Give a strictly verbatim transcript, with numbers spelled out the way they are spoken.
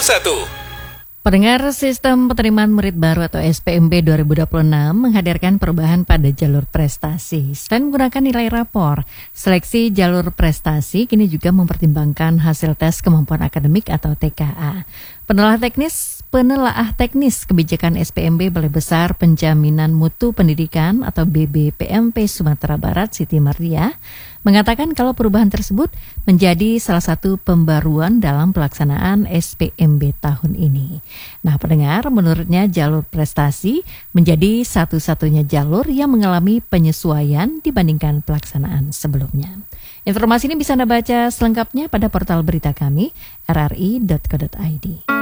satu. Pendengar, Sistem Penerimaan Murid Baru atau S P M B dua ribu dua puluh enam menghadirkan perubahan pada jalur prestasi. Selain menggunakan nilai rapor, seleksi jalur prestasi kini juga mempertimbangkan hasil tes kemampuan akademik atau T K A. Penelaah teknis Penelaah teknis kebijakan S P M B Balai Besar Penjaminan Mutu Pendidikan atau B B P M P Sumatera Barat Siti Mardia mengatakan kalau perubahan tersebut menjadi salah satu pembaruan dalam pelaksanaan S P M B tahun ini. Nah, pendengar, menurutnya jalur prestasi menjadi satu-satunya jalur yang mengalami penyesuaian dibandingkan pelaksanaan sebelumnya. Informasi ini bisa Anda baca selengkapnya pada portal berita kami r r i dot co dot i d.